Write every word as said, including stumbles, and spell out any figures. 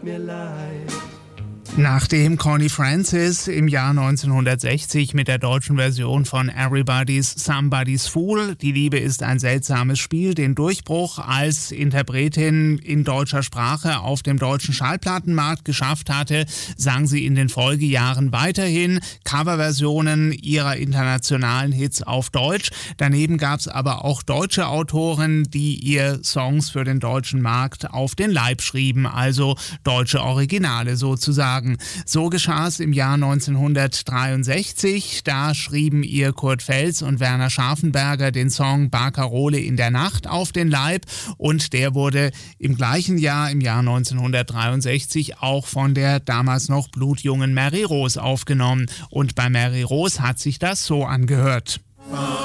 mir leid. Nachdem Connie Francis im Jahr neunzehnhundertsechzig mit der deutschen Version von Everybody's Somebody's Fool, Die Liebe ist ein seltsames Spiel, den Durchbruch als Interpretin in deutscher Sprache auf dem deutschen Schallplattenmarkt geschafft hatte, sang sie in den Folgejahren weiterhin Coverversionen ihrer internationalen Hits auf Deutsch. Daneben gab es aber auch deutsche Autoren, die ihr Songs für den deutschen Markt auf den Leib schrieben, also deutsche Originale sozusagen. So geschah es im Jahr neunzehnhundertdreiundsechzig. Da schrieben ihr Kurt Feltz und Werner Scharfenberger den Song Barkarole in der Nacht auf den Leib und der wurde im gleichen Jahr, im Jahr neunzehnhundertdreiundsechzig, auch von der damals noch blutjungen Mary Rose aufgenommen. Und bei Mary Rose hat sich das so angehört.